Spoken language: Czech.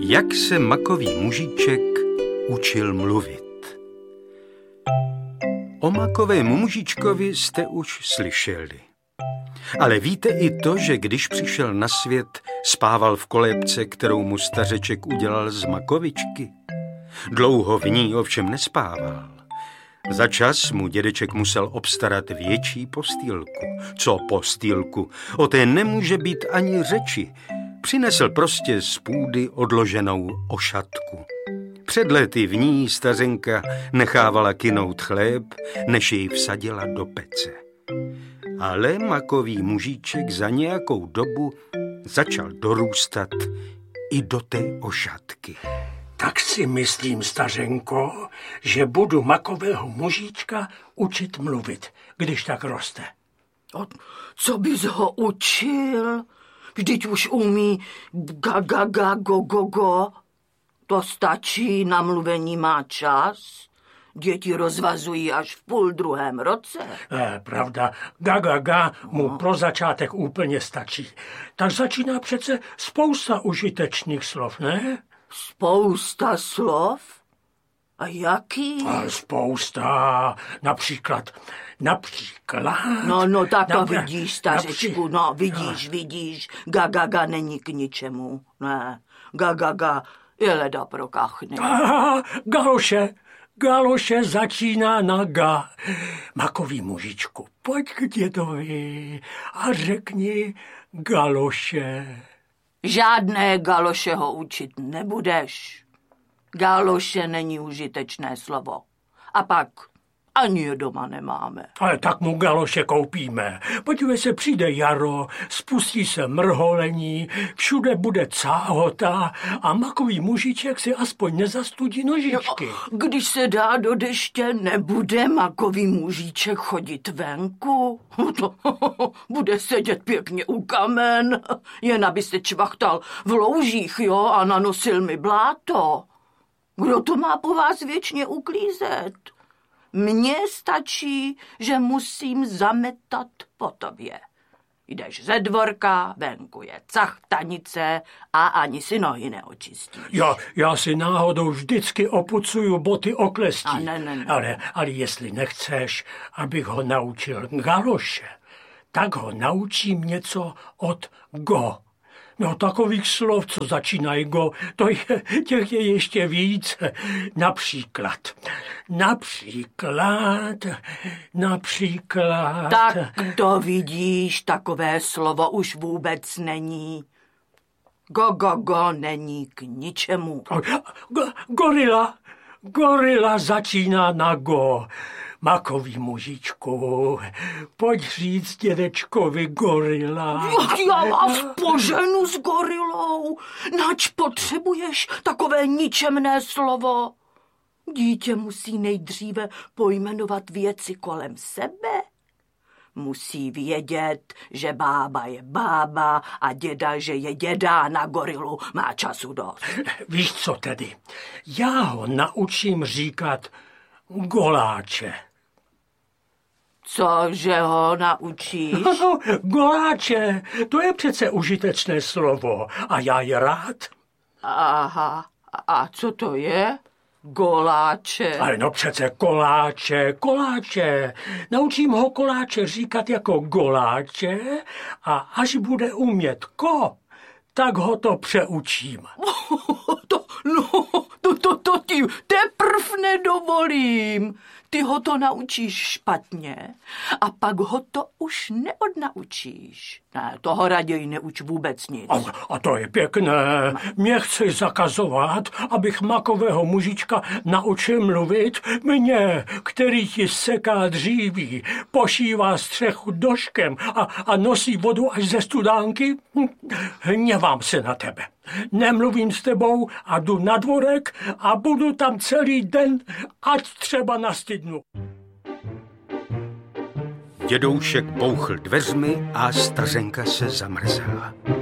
Jak se makový mužíček učil mluvit. O makovém mužičkovi jste už slyšeli. Ale víte i to, že když přišel na svět, spával v kolébce, kterou mu stařeček udělal z makovičky? Dlouho v ní ovšem nespával. Za čas mu dědeček musel obstarat větší postýlku. Co postýlku? O té nemůže být ani řeči. Přinesl prostě z půdy odloženou ošatku. Před lety v ní stařenka nechávala kynout chléb, než jej vsadila do pece. Ale makový mužíček za nějakou dobu začal dorůstat i do té ošatky. Tak si myslím, stařenko, že budu makového mužíčka učit mluvit, když tak roste. Co bys ho učil? Vždyť už umí ga, go. To stačí, na mluvení má čas. Děti rozvazují až v 1,5 roce. Pravda, ga mu pro začátek úplně stačí. Tak začíná přece spousta užitečných slov, ne? Spousta slov? A jaký? Spousta. Například. No, tak to vidíš, stařečku, no, vidíš. Ga není k ničemu, ne. Ga je leda pro kachny. Galoše začíná na ga. Makový mužičku, pojď k dědovi a řekni Galoše. Žádné galoše ho učit nebudeš. Galoše není užitečné slovo. A pak ani je doma nemáme. Ale tak mu galoše koupíme. Podívej se, přijde jaro, spustí se mrholení, všude bude cáhota a makový mužiček si aspoň nezastudí nožičky. Když se dá do deště, nebude makový mužiček chodit venku? To bude sedět pěkně u kamen, jen aby se čvachtal v loužích, jo, a nanosil mi bláto. Kdo to má po vás věčně uklízet? Mně stačí, že musím zametat po tobě. Jdeš ze dvorka, venku je cachtanice a ani si nohy neočistíš. Já si náhodou vždycky opucuju boty oklestí. Ne. Ale jestli nechceš, abych ho naučil galoše, tak ho naučím něco od go. No, takových slov, co začínají go, těch je ještě víc. Například. Tak to vidíš, takové slovo už vůbec není. Go není k ničemu. Gorila začíná na go. Makový mužičku, pojď říct dědečkovi gorila. Já vás poženu s gorilou. Nač potřebuješ takové ničemné slovo? Dítě musí nejdříve pojmenovat věci kolem sebe. Musí vědět, že bába je bába a děda, že je děda, na gorilu má času dost. Víš co tedy? Já ho naučím říkat goláče. Cože ho naučíš? Goláče, to je přece užitečné slovo a já je rád. Aha, a co to je? Goláče. Ale no přece koláče. Naučím ho koláče říkat jako goláče a až bude umět tak ho to přeučím. To ti teprv nedovolím. Ty ho to naučíš špatně a pak ho to už neodnaučíš. Ne, toho raději neuč vůbec nic. A to je pěkné. Mě chceš zakazovat, abych makového mužička naučil mluvit? Mě, který ti seká dříví, pošívá střechu doškem a nosí vodu až ze studánky? Hněvám se na tebe. Nemluvím s tebou a jdu na dvorek a budu tam celý den, ať třeba nastydnu. Dědoušek bouchl dveřmi a stařenka se zamrzela.